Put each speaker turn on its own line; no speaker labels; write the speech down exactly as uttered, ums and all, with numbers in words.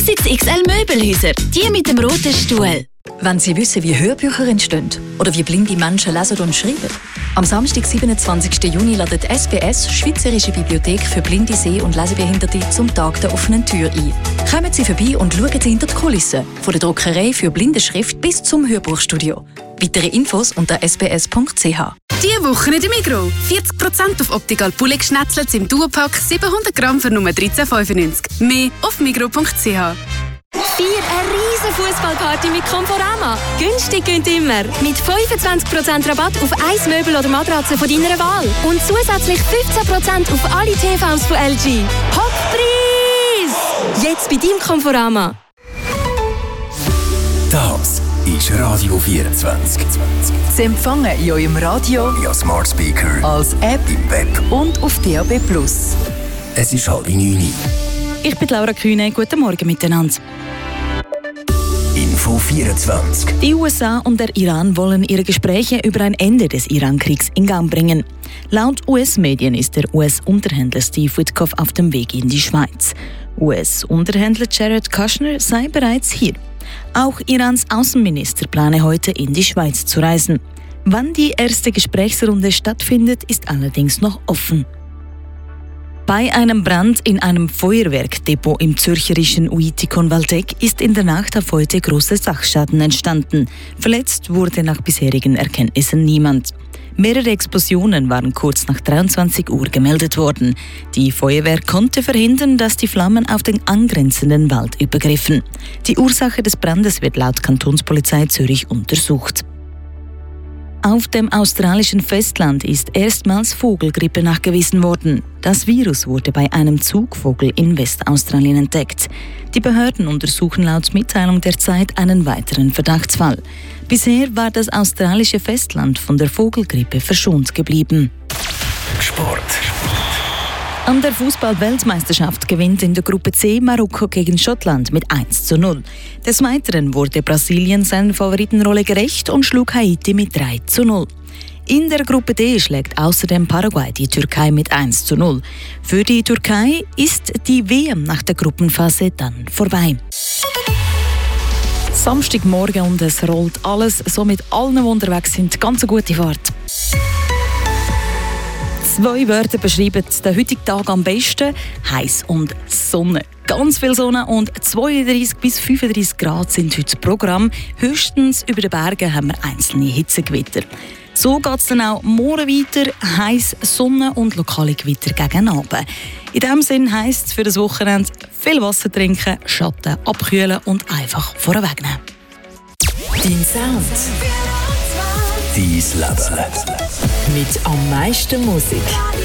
sechs X L Möbelhäuser, die mit dem roten Stuhl.
Wenn Sie wissen, wie Hörbücher entstehen oder wie blinde Menschen lesen und schreiben. Am Samstag, siebenundzwanzigsten Juni, ladet S B S, Schweizerische Bibliothek für blinde Seh- und Lesebehinderte, zum Tag der offenen Tür ein. Kommen Sie vorbei und schauen Sie hinter die Kulissen. Von der Druckerei für blinde Schrift bis zum Hörbuchstudio. Weitere Infos unter s b s punkt c h.
Diese Woche in der Migros. vierzig Prozent auf Optical Poulet Schnetzlets im Duopack, siebenhundert Gramm für nur dreizehn fünfundneunzig. Mehr auf migros punkt c h.
Vier eine riesen Fußballparty mit Conforama. Günstig gönnt immer. Mit fünfundzwanzig Prozent Rabatt auf ein Möbel oder Matratze von deiner Wahl. Und zusätzlich fünfzehn Prozent auf alle T Vs von L G. Hochpreis! Jetzt bei deinem Conforama.
Das ist Radio vierundzwanzig.
Sie empfangen in eurem Radio,
Ja, Smart Speaker,
als App
im Web.
und auf D A B plus.
Es ist halb neun.
Ich bin Laura Kühne. Guten Morgen miteinander.
Info vierundzwanzig.
Die U S A und der Iran wollen ihre Gespräche über ein Ende des Iran-Kriegs in Gang bringen. Laut U S-Medien ist der U S-Unterhändler Steve Witkoff auf dem Weg in die Schweiz. U S-Unterhändler Jared Kushner sei bereits hier. Auch Irans Außenminister plane heute in die Schweiz zu reisen. Wann die erste Gesprächsrunde stattfindet, ist allerdings noch offen. Bei einem Brand in einem Feuerwerkdepot im zürcherischen Uitikon-Waldeck ist in der Nacht auf heute großer Sachschaden entstanden. Verletzt wurde nach bisherigen Erkenntnissen niemand. Mehrere Explosionen waren kurz nach dreiundzwanzig Uhr gemeldet worden. Die Feuerwehr konnte verhindern, dass die Flammen auf den angrenzenden Wald übergriffen. Die Ursache des Brandes wird laut Kantonspolizei Zürich untersucht. Auf dem australischen Festland ist erstmals Vogelgrippe nachgewiesen worden. Das Virus wurde bei einem Zugvogel in Westaustralien entdeckt. Die Behörden untersuchen laut Mitteilung der Zeit einen weiteren Verdachtsfall. Bisher war das australische Festland von der Vogelgrippe verschont geblieben.
Sport.
An der Fußball-Weltmeisterschaft gewinnt in der Gruppe C Marokko gegen Schottland mit eins zu null. Des Weiteren wurde Brasilien seiner Favoritenrolle gerecht und schlug Haiti mit drei zu null. In der Gruppe D schlägt außerdem Paraguay die Türkei mit eins zu null. Für die Türkei ist die W M nach der Gruppenphase dann vorbei. Samstagmorgen und es rollt alles, somit allen, die unterwegs sind, ganz eine gute Fahrt. Zwei Wörter beschreiben den heutigen Tag am besten: heiß und Sonne. Ganz viel Sonne und zweiunddreißig bis fünfunddreißig Grad sind heute das Programm. Höchstens über den Bergen haben wir einzelne Hitzegewitter. So geht es dann auch morgen weiter. Heiß, Sonne und lokale Gewitter gegen Abend. In diesem Sinn heisst es für das Wochenende viel Wasser trinken, Schatten abkühlen und einfach vorweg nehmen.
Dein Sound.
Dein Leben.
Mit am meisten Musik.